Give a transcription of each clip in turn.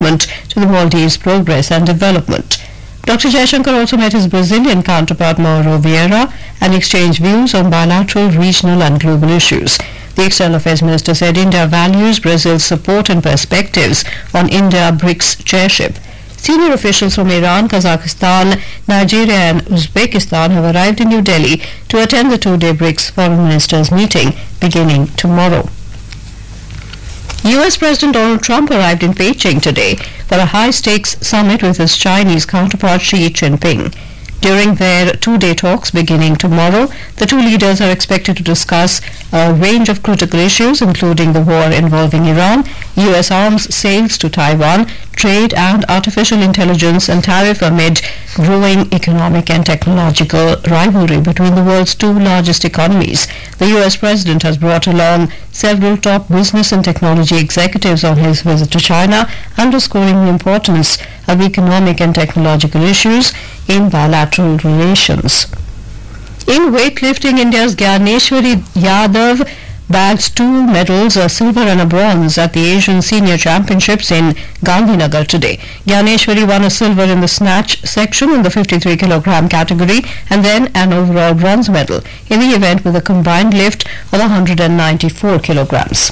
commitment to the Maldives' progress and development. Dr. Jaishankar also met his Brazilian counterpart Mauro Vieira and exchanged views on bilateral, regional and global issues. The External Affairs Minister said India values Brazil's support and perspectives on India-BRICS chairship. Senior officials from Iran, Kazakhstan, Nigeria and Uzbekistan have arrived in New Delhi to attend the two-day BRICS foreign ministers meeting beginning tomorrow. US President Donald Trump arrived in Beijing today for a high-stakes summit with his Chinese counterpart Xi Jinping. During their two-day talks beginning tomorrow, the two leaders are expected to discuss a range of critical issues, including the war involving Iran, US arms sales to Taiwan, trade and artificial intelligence, and tariff amid growing economic and technological rivalry between the world's two largest economies. The US president has brought along several top business and technology executives on his visit to China, underscoring the importance of economic and technological issues in bilateral relations. In weightlifting, India's Gyaneshwari Yadav bagged 2 medals, a silver and a bronze, at the Asian Senior Championships in Gandhinagar today. Gyaneshwari won a silver in the snatch section in the 53 kilogram category and then an overall bronze medal in the event with a combined lift of 194 kilograms.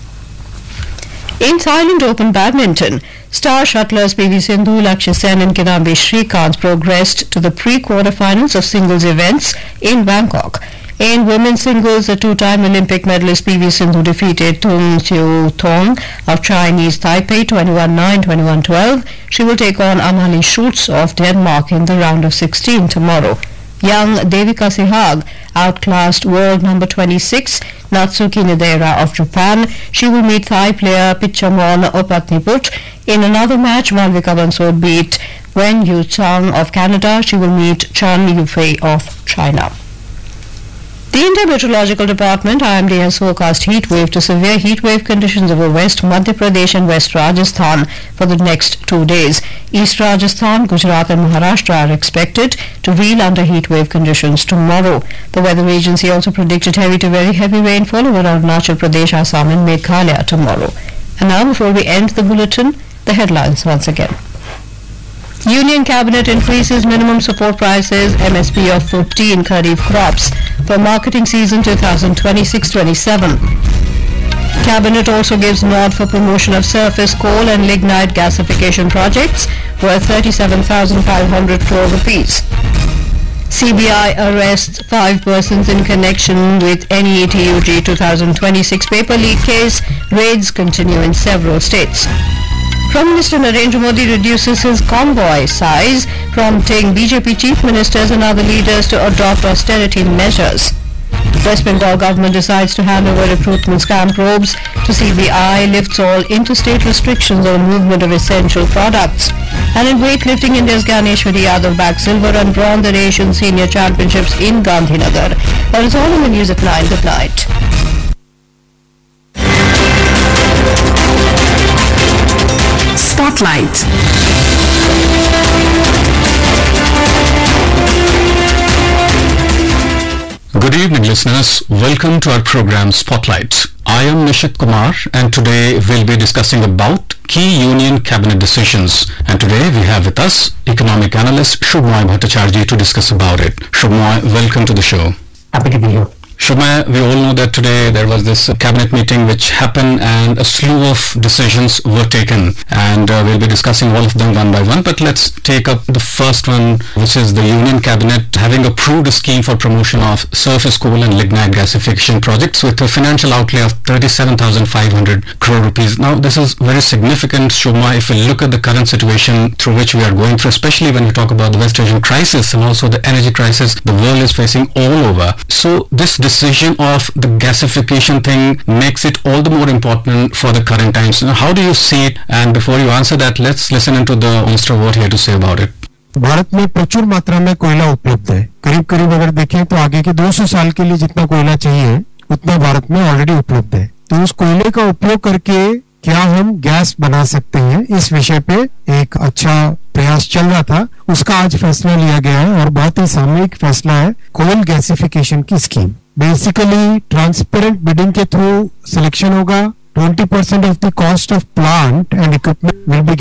In Thailand Open Badminton, star shuttlers PV Sindhu, Lakshya Sen and Kidambi Srikanth progressed to the pre-quarterfinals of singles events in Bangkok. In women's singles, the two-time Olympic medalist PV Sindhu defeated Tung Chiu Thong of Chinese Taipei 21-9, 21-12. She will take on Amalie Schultz of Denmark in the round of 16 tomorrow. Young Devika Sehag outclassed world number 26 Natsuki Nidera of Japan. She will meet Thai player Pichamon Opatniput. In another match, Malvika Bansod beat Wen Yu Chang of Canada. She will meet Chan Yufei of China. The India Meteorological Department IMD has forecast heat wave to severe heat wave conditions over West Madhya Pradesh and West Rajasthan for the next 2 days. East Rajasthan, Gujarat and Maharashtra are expected to reel under heat wave conditions tomorrow. The weather agency also predicted heavy to very heavy rainfall over Arunachal Pradesh, Assam and Meghalaya tomorrow. And now, before we end the bulletin, the headlines once again. Union Cabinet increases minimum support prices MSP of 14 Kharif crops for marketing season 2026-27. Cabinet also gives nod for promotion of surface coal and lignite gasification projects worth 37,500 crore rupees. CBI arrests 5 persons in connection with NETUG 2026 paper leak case. Raids continue in several states. Prime Minister Narendra Modi reduces his convoy size, prompting BJP chief ministers and other leaders to adopt austerity measures. West Bengal government decides to hand over recruitment scam probes to CBI, lifts all interstate restrictions on movement of essential products. And in weightlifting, India's Gyaneshwari Yadav bagged silver and bronze at Asian Senior Championships in Gandhinagar. That is all in the news at 9. Good night. Spotlight. Good evening, listeners. Welcome to our program Spotlight. I am Nishit Kumar, and today we'll be discussing about key union cabinet decisions. And today we have with us economic analyst Shubhmoy Bhattacharjee to discuss about it. Shubhmoy, welcome to the show. Happy to be here. Shubhmoy, we all know that today there was this cabinet meeting which happened and a slew of decisions were taken, and we'll be discussing all of them one by one. But let's take up the first one, which is the union cabinet having approved a scheme for promotion of surface coal and lignite gasification projects with a financial outlay of 37,500 crore rupees. Now this is very significant, Shubhmoy, if we look at the current situation through which we are going through, especially when we talk about the West Asian crisis and also the energy crisis the world is facing all over. So this decision of the gasification thing makes it all the more important for the current times. Now, how do you see it? And before you answer that, let's listen into the Minister what he had to say about it. Bharat में प्रचुर मात्रा में कोयला उपलब्ध है. करीब करीब अगर देखें तो आगे के 200 साल के लिए जितना कोयला चाहिए उतना भारत में ऑलरेडी उपलब्ध है. तो उस कोयले का उपयोग करके क्या हम गैस बना सकते हैं, इस विषय पे एक अच्छा प्रयास चल रहा था. उसका आज फैसला लिया गया है और बहुत ही सामूहिक फैसला है. कोल गैसिफिकेशन की स्कीम बेसिकली ट्रांसपेरेंट बिडिंग के थ्रू सिलेक्शन होगा. 20% of the cost of plant and equipment will be